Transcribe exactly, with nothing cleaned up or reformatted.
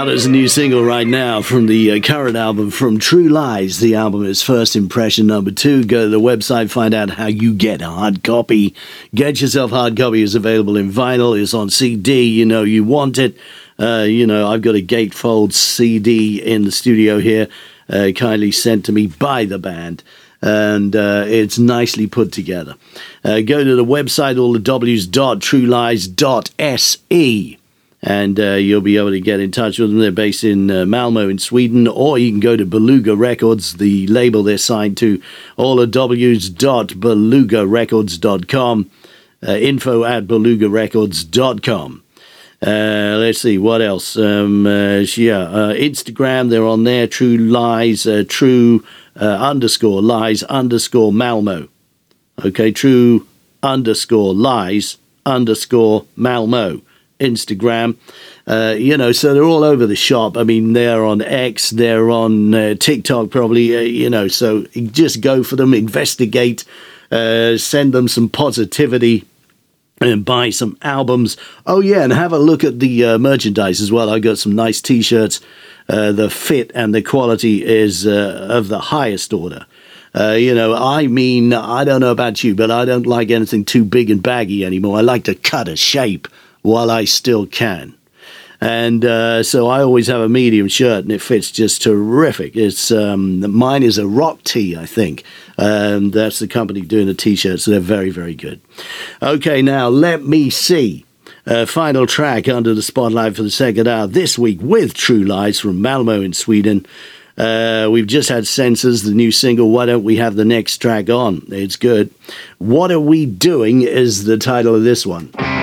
there's a new single right now from the uh, current album from True Lies. The album is First Impression number two. Go to the website, find out how you get a hard copy. Get yourself hard copy. It's available in vinyl. It's on C D. You know you want it. Uh, you know, I've got a gatefold C D in the studio here, uh, kindly sent to me by the band. And uh, it's nicely put together. Uh, go to the website, all the W's dot true lies dot S E. And uh, you'll be able to get in touch with them. They're based in uh, Malmo in Sweden, or you can go to Beluga Records, the label they're signed to, all the W's dot beluga records dot com, uh, info at beluga records dot com. Uh, let's see, what else? Um, uh, yeah, uh, Instagram, they're on there, True Lies, uh, True uh, underscore Lies underscore Malmo. Okay, True underscore Lies underscore Malmo. Instagram, uh, you know, so they're all over the shop. I mean, they're on X, they're on uh, TikTok probably, uh, you know, so just go for them, investigate, uh, send them some positivity and buy some albums. Oh, yeah, and have a look at the uh, merchandise as well. I got some nice T-shirts. Uh, the fit and the quality is uh, of the highest order. Uh, you know, I mean, I don't know about you, but I don't like anything too big and baggy anymore. I like to cut a shape while I still can. And uh, so I always have a medium shirt, and it fits just terrific. It's um, mine is a Rock Tee, I think. Um, that's the company doing the T-shirts, so they're very, very good. Okay, now let me see. Uh, final track under the spotlight for the second hour this week with True Lies from Malmo in Sweden. Uh, we've just had Censors, the new single. Why don't we have the next track on? It's good. What Are We Doing is the title of this one.